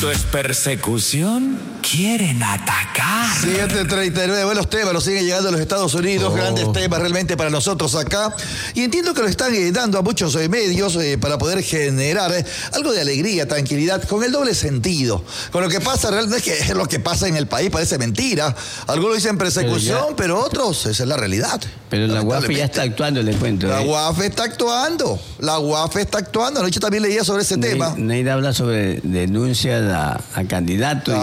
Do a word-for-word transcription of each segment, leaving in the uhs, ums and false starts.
¿Esto es persecución? ¿Quieren atacar? siete treinta y nueve, buenos temas, nos siguen llegando a los Estados Unidos, oh. grandes temas realmente para nosotros acá. Y entiendo que lo están eh, dando a muchos eh, medios eh, para poder generar eh, algo de alegría, tranquilidad, con el doble sentido. Con lo que pasa, realmente es que es lo que pasa en el país, parece mentira. Algunos dicen persecución, pero, ya, pero otros, esa es la realidad. Pero la U A F ya está actuando, le cuento. La eh. U A F está actuando, la U A F está actuando. Anoche también leía sobre ese Ney, tema. Neida habla sobre denuncias a, a candidatos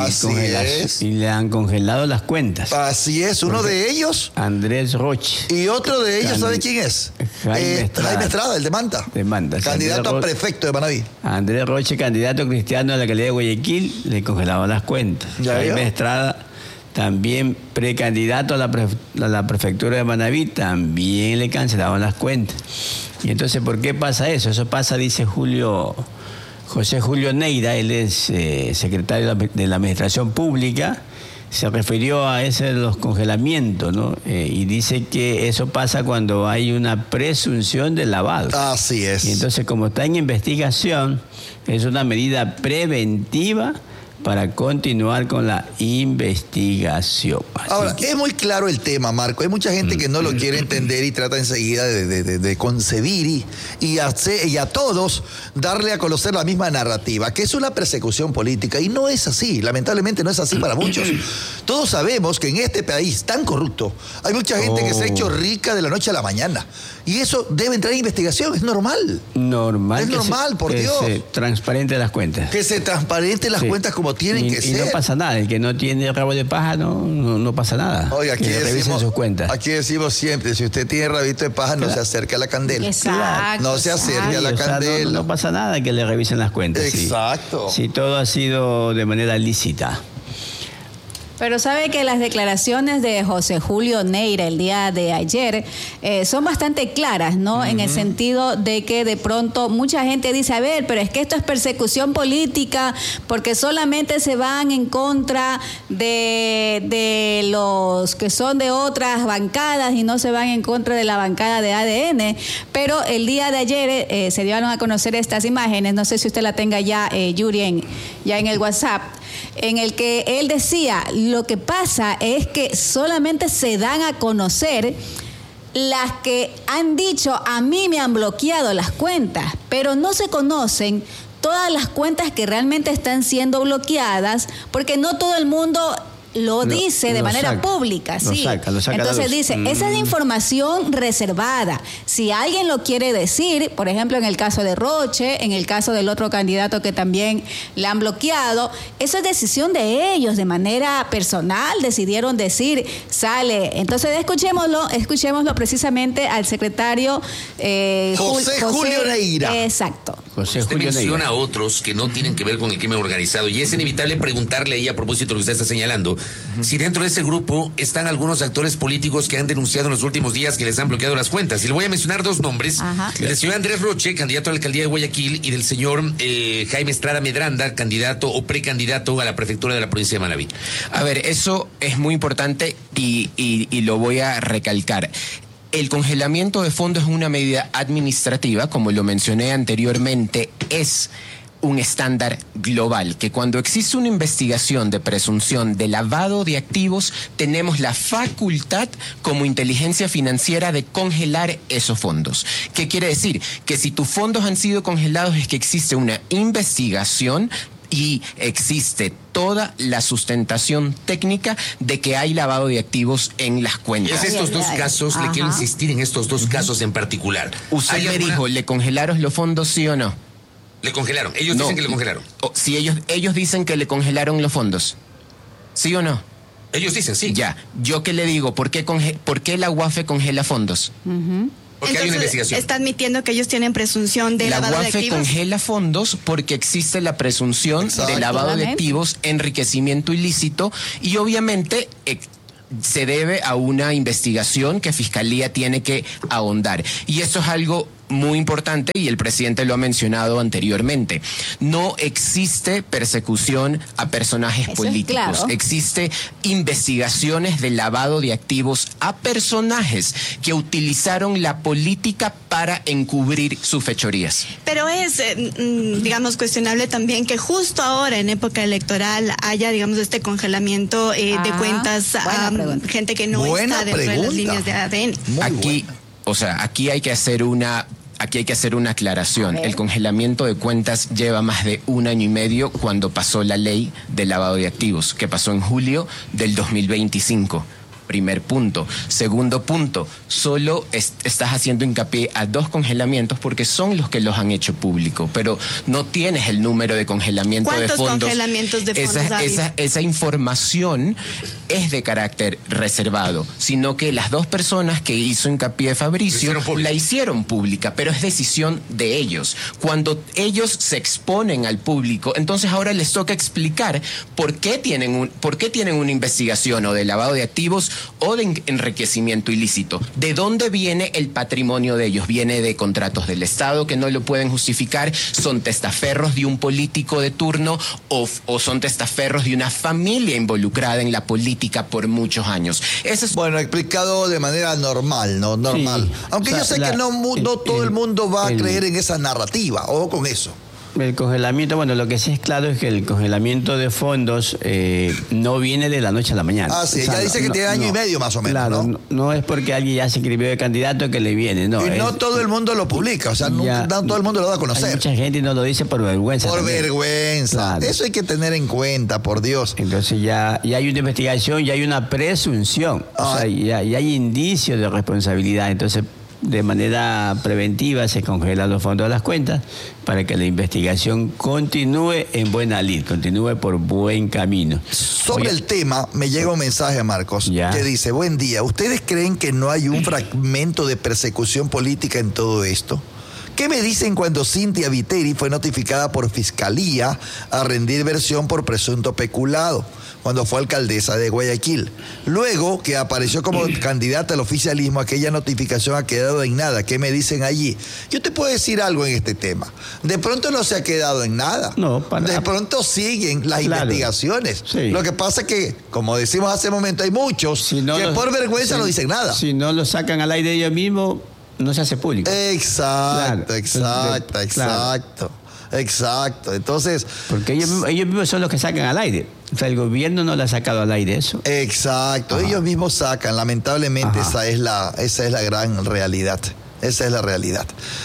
y, y le han congelado las cuentas. Así es, uno Porque de ellos. Andrés Roche. Y otro de ellos, ¿sabe quién es? Jaime eh, Estrada. Jaime Estrada, el de Manta. De Manta. Candidato a prefecto de Manaví. Andrés Roche, candidato cristiano a la alcaldía de Guayaquil, le congelaban las cuentas. Jaime Estrada, también precandidato a la, pre, a la prefectura de Manaví, también le cancelaban las cuentas. Y entonces, ¿por qué pasa eso? Eso pasa, dice Julio, José Julio Neira, él es eh, secretario de la Administración Pública, se refirió a ese de los congelamientos, ¿no? Eh, y dice que eso pasa cuando hay una presunción de lavado. Así es. Y entonces, como está en investigación, es una medida preventiva para continuar con la investigación. Así Ahora, que... es muy claro el tema, Marco. Hay mucha gente que no lo quiere entender y trata enseguida de, de, de, de concebir y, y, hacer, y a todos darle a conocer la misma narrativa, que es una persecución política. Y no es así, lamentablemente no es así para muchos. Todos sabemos que en este país tan corrupto hay mucha gente oh. que se ha hecho rica de la noche a la mañana. Y eso debe entrar en investigación, es normal. Normal. Es normal, se, por que Dios. Que se transparente las cuentas. Que se transparente las sí. cuentas como tienen y, que y ser. Y no pasa nada, el que no tiene rabo de paja no, no, no pasa nada. Oye, aquí que decimos, sus cuentas. Aquí decimos siempre, si usted tiene rabito de paja, claro. no se acerque a la candela. Exacto. No se acerque a la o sea, candela. No, no pasa nada que le revisen las cuentas. Exacto. Si, si todo ha sido de manera lícita. Pero sabe que las declaraciones de José Julio Neira el día de ayer eh, son bastante claras, ¿no? Uh-huh. En el sentido de que de pronto mucha gente dice, a ver, pero es que esto es persecución política porque solamente se van en contra de, de los que son de otras bancadas y no se van en contra de la bancada de A D N. Pero el día de ayer eh, se dieron a conocer estas imágenes, no sé si usted la tenga ya, eh, Yuri, en, ya en el WhatsApp, en el que él decía, lo que pasa es que solamente se dan a conocer las que han dicho, a mí me han bloqueado las cuentas, pero no se conocen todas las cuentas que realmente están siendo bloqueadas, porque no todo el mundo lo dice lo, de lo manera saca, pública, sí. Lo saca, lo saca Entonces dice, mm. esa es información reservada. Si alguien lo quiere decir, por ejemplo, en el caso de Roche, en el caso del otro candidato que también le han bloqueado, eso es decisión de ellos, de manera personal, decidieron decir, sale. Entonces escuchémoslo, escuchémoslo precisamente al secretario eh, José, José Julio Neira. Exacto. José usted Julio menciona Neira. A otros que no tienen que ver con el crimen organizado y es inevitable preguntarle ahí a propósito de lo que usted está señalando. Uh-huh. Si dentro de ese grupo están algunos actores políticos que han denunciado en los últimos días que les han bloqueado las cuentas. Y le voy a mencionar dos nombres. Uh-huh. Del señor Andrés Roche, candidato a la alcaldía de Guayaquil, y del señor eh, Jaime Estrada Medranda, candidato o precandidato a la prefectura de la provincia de Manaví. A ver, eso es muy importante y, y, y lo voy a recalcar. El congelamiento de fondos es una medida administrativa, como lo mencioné anteriormente, es un estándar global, que cuando existe una investigación de presunción de lavado de activos, tenemos la facultad como inteligencia financiera de congelar esos fondos. ¿Qué quiere decir? Que si tus fondos han sido congelados es que existe una investigación y existe toda la sustentación técnica de que hay lavado de activos en las cuentas. Es estos dos casos, Ajá. le quiero insistir en estos dos uh-huh. casos en particular. Usted me alguna... dijo, ¿le congelaron los fondos, sí o no? Le congelaron, ellos no. dicen que le congelaron. O, si ellos, ellos dicen que le congelaron los fondos, ¿sí o no? Ellos dicen sí. Ya, yo qué le digo, ¿por qué, conge- por qué la U A F congela fondos? Uh-huh. Porque Entonces, hay una investigación. Está admitiendo que ellos tienen presunción de la lavado de activos. La U A F congela fondos porque existe la presunción de lavado de activos, enriquecimiento ilícito y obviamente eh, se debe a una investigación que Fiscalía tiene que ahondar. Y eso es algo muy importante, y el presidente lo ha mencionado anteriormente. No existe persecución a personajes Eso es políticos. claro. Existe investigaciones de lavado de activos a personajes que utilizaron la política para encubrir sus fechorías. Pero es, eh, mm, digamos, cuestionable también que justo ahora, en época electoral, haya, digamos, este congelamiento eh, de Ah, cuentas buena a pregunta. gente que no Buena está dentro de las pregunta. líneas de A D N. Muy Aquí, buena. o sea, aquí hay que hacer una Aquí hay que hacer una aclaración. A ver. El congelamiento de cuentas lleva más de un año y medio cuando pasó la ley de lavado de activos, que pasó en julio del dos mil veinticinco. Primer punto. Segundo punto, solo es, estás haciendo hincapié a dos congelamientos porque son los que los han hecho público, pero no tienes el número de congelamiento de ¿Cuántos fondos. congelamientos de fondos esa, ha habido? esa, esa información es de carácter reservado, sino que las dos personas que hizo hincapié Fabricio Hicieron pública. la hicieron pública, pero es decisión de ellos. Cuando ellos se exponen al público, entonces ahora les toca explicar por qué tienen un, por qué tienen una investigación o de lavado de activos o de enriquecimiento ilícito. ¿De dónde viene el patrimonio de ellos? ¿Viene de contratos del Estado que no lo pueden justificar? ¿Son testaferros de un político de turno o, o son testaferros de una familia involucrada en la política por muchos años? Ese es Bueno, explicado de manera normal, ¿no? Normal. Sí. Aunque O sea, yo sé la- que no, mu- no el- todo el el- mundo va a el- creer en esa narrativa. Ojo con eso. El congelamiento, bueno, lo que sí es claro es que el congelamiento de fondos eh, no viene de la noche a la mañana. Ah, sí, ella dice que tiene año y medio más o menos, claro, ¿no? no es porque alguien ya se inscribió de candidato que le viene, no. y no es- todo el mundo lo publica, o sea, no, ya- no todo el mundo lo da a Hay conocer. mucha gente y no lo dice por vergüenza. Por también. vergüenza. Claro. Eso hay que tener en cuenta, por Dios. Entonces ya, ya hay una investigación, ya hay una presunción, o Ah. sea, ya, ya hay indicios de responsabilidad. Entonces, de manera preventiva se congelan los fondos de las cuentas para que la investigación continúe en buena lid, continúe por buen camino. Sobre Oye, el tema, me llega un mensaje, Marcos, Ya. que dice, buen día, ¿ustedes creen que no hay un fragmento de persecución política en todo esto? ¿Qué me dicen cuando Cintia Viteri fue notificada por Fiscalía a rendir versión por presunto peculado, cuando fue alcaldesa de Guayaquil? Luego que apareció como candidata al oficialismo, aquella notificación ha quedado en nada. ¿Qué me dicen allí? Yo te puedo decir algo en este tema. De pronto no se ha quedado en nada. No, para- De pronto siguen las Claro. investigaciones. Sí. Lo que pasa es que, como decimos hace un momento, hay muchos si no que lo- por vergüenza si- no dicen nada. Si no lo sacan al aire ellos mismos, no se hace público. Exacto, Claro. exacto, Claro. exacto, exacto. Entonces, Porque ellos, mismos- ellos mismos son los que sacan al aire. O sea, el gobierno no le ha sacado al aire eso. exacto, Ajá. ellos mismos sacan. Lamentablemente Ajá. esa es la, esa es la gran realidad. Esa es la realidad.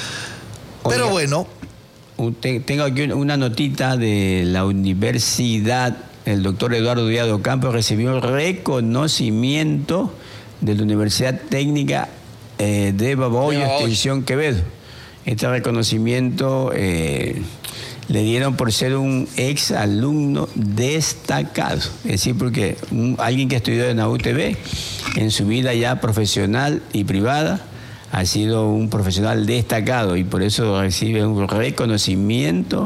Pero Oiga, bueno, un- te- Tengo aquí una notita de la universidad. El doctor Eduardo Díaz Ocampo recibió el reconocimiento de la Universidad Técnica eh, de Babahoyo, De Babahoyo. Extensión Quevedo. Este reconocimiento eh, le dieron por ser un ex alumno destacado. Es decir, porque un- alguien que estudió en la U T B, en su vida ya profesional y privada, ha sido un profesional destacado y por eso recibe un reconocimiento.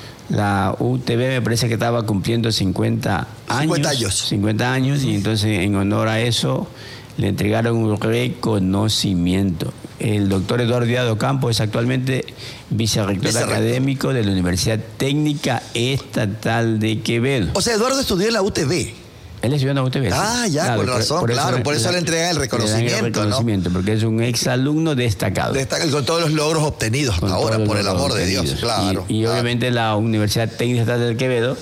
La U T B me parece que estaba cumpliendo cincuenta años. cincuenta años. cincuenta años y entonces en honor a eso le entregaron un reconocimiento. El doctor Eduardo Díaz Ocampo es actualmente vicerrector Vicerrector. académico de la Universidad Técnica Estatal de Quevedo. o sea, Eduardo estudió en la U T B. Él estudió en la U T B. Ah, sí. ya, con razón, claro, por eso la- le entregan el le dan reconocimiento, ¿no? reconocimiento, porque es un exalumno destacado. Destaca con todos los logros obtenidos hasta Con ahora, todos por el los amor de Dios, obtenidos. claro. Y, y claro. obviamente la Universidad Técnica Estatal de Quevedo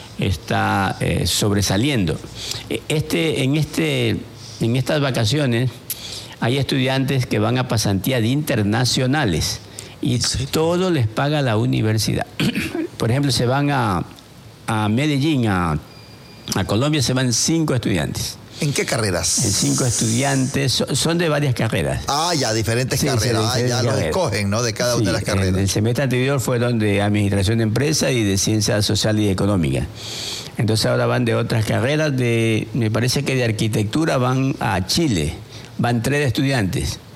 está eh, sobresaliendo. E- Este, en, este, en estas vacaciones hay estudiantes que van a pasantías internacionales y ¿En serio? todo les paga la universidad. Por ejemplo, se van a, a Medellín, a, a Colombia, se van cinco estudiantes. ¿En qué carreras? En cinco estudiantes, so- son de varias carreras. Ah, ya, diferentes Sí, sí, carreras. Ah, diferentes ya los carreras. escogen, ¿no? De cada Sí, una de las En carreras. el semestre anterior fueron de Administración de Empresa y de Ciencia Social y Económica. Entonces ahora van de otras carreras, de, me parece que de Arquitectura van a Chile. Van tres estudiantes.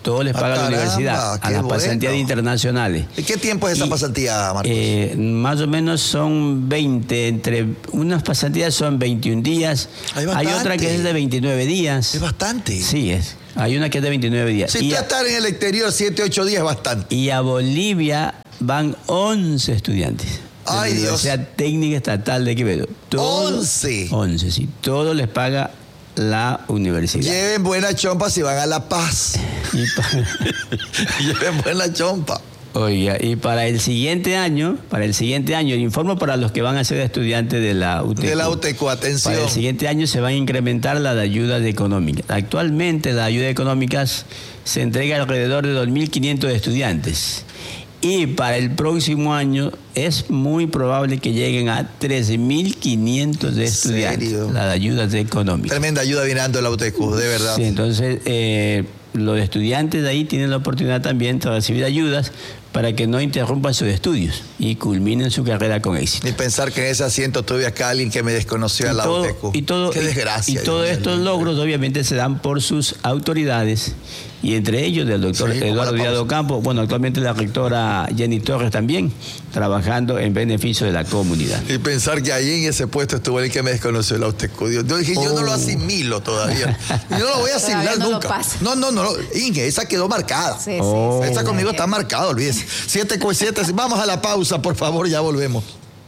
todo les Ah, paga caramba, la universidad, a qué las bueno. pasantías internacionales. ¿Y qué tiempo es esa Y, pasantía, Marcos? Eh, más o menos son veinte, entre unas pasantías son veintiún días, Hay hay otra bastante. que es de veintinueve días. Es bastante. Sí, es. Hay una que es de veintinueve días. Si y, tú a, estar en el exterior siete, ocho días es bastante. y a Bolivia van once estudiantes. Ay, de la Dios. Universidad Técnica Estatal de Quevedo. Todo- once. once, sí. Todo les paga la universidad. Lleven buena chompa si van a La Paz. Y pa- Lleven buena chompa. Oiga, y para el siguiente año, para el siguiente año, informo para los que van a ser estudiantes de la U T E C. De la U T E C, atención. Para el siguiente año se van a incrementar las ayudas económicas. Actualmente las ayudas económicas se entregan alrededor de dos mil quinientos estudiantes. Y para el próximo año es muy probable que lleguen a trece mil quinientos de ¿En estudiantes. serio? Las ayudas económicas. Tremenda ayuda viene dando la U T E C, de verdad. Sí, entonces eh, los estudiantes de ahí tienen la oportunidad también de recibir ayudas para que no interrumpan sus estudios y culminen su carrera con éxito. Ni pensar que en ese asiento tuve acá alguien que me desconoció a Y la todo- U T E C. y todo- Qué y- desgracia. Y todos Dios estos mío. logros obviamente se dan por sus autoridades y entre ellos del doctor Sí, como Eduardo la Díaz pausa. Ocampo, bueno, actualmente la rectora Jenny Torres también, trabajando en beneficio de la comunidad. Y pensar que ahí en ese puesto estuvo el que me desconoció la U T E C. Dios, yo dije, yo no lo asimilo todavía. Yo no lo voy a asimilar Todavía no lo nunca. pasa. No, no, no, no. Inge, esa quedó marcada. Sí, sí, Oh. sí. Esa conmigo está marcada, olvídese. Siete con siete. Vamos a la pausa, por favor, ya volvemos.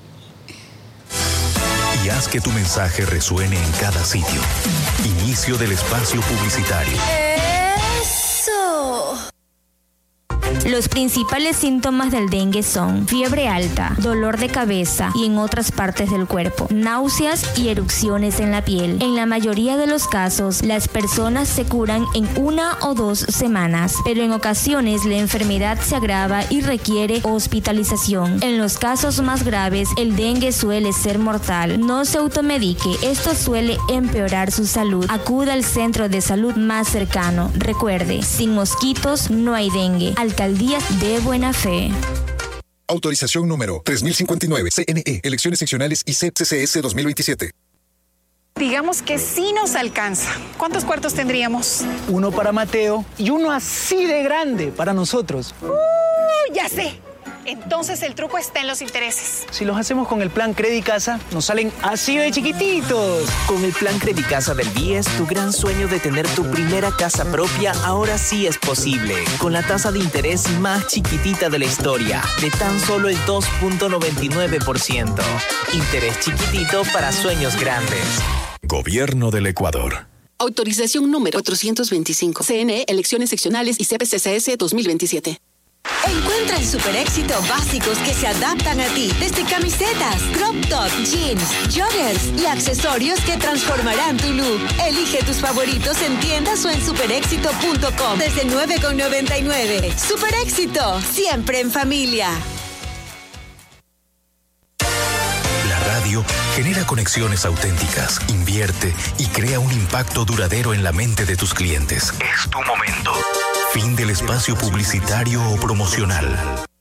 Y haz que tu mensaje resuene en cada sitio. Inicio del espacio publicitario. ¡Eso! Los principales síntomas del dengue son fiebre alta, dolor de cabeza y en otras partes del cuerpo, náuseas y erupciones en la piel. En la mayoría de los casos, las personas se curan en una o dos semanas, pero en ocasiones la enfermedad se agrava y requiere hospitalización. En los casos más graves, el dengue suele ser mortal. No se automedique, esto suele empeorar su salud. Acuda al centro de salud más cercano. Recuerde, sin mosquitos no hay dengue. Alcaldía de Buena Fe. Autorización número tres mil cincuenta y nueve, C N E, Elecciones Seccionales y C E P C S dos mil veintisiete. Digamos que sí nos alcanza. ¿Cuántos cuartos tendríamos? Uno para Mateo y uno así de grande para nosotros. Uh, ya sé. Entonces el truco está en los intereses. Si los hacemos con el plan Credicasa, nos salen así de chiquititos. Con el plan Credicasa del B I E S, tu gran sueño de tener tu primera casa propia ahora sí es posible. Con la tasa de interés más chiquitita de la historia, de tan solo el dos punto noventa y nueve por ciento. Interés chiquitito para sueños grandes. Gobierno del Ecuador. Autorización número cuatrocientos veinticinco. C N E, Elecciones Seccionales y C P C C S dos mil veintisiete. Encuentra en Super Éxito básicos que se adaptan a ti, desde camisetas, crop top, jeans, joggers y accesorios que transformarán tu look. Elige tus favoritos en tiendas o en super éxito punto com desde nueve con noventa y nueve. Super Éxito, siempre en familia. La radio genera conexiones auténticas, invierte y crea un impacto duradero en la mente de tus clientes. Es tu momento. Fin del espacio publicitario o promocional.